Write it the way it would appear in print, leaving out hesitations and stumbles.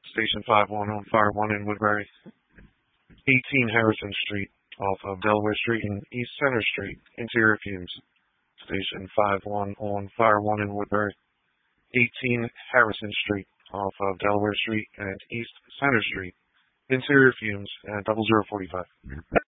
Station 51 on Fire 1 in Woodbury. 18 Harrison Street off of Delaware Street and East Center Street, interior fumes. Station 51 on Fire 1 in Woodbury. 18 Harrison Street off of Delaware Street and East Center Street, interior fumes, at 0045.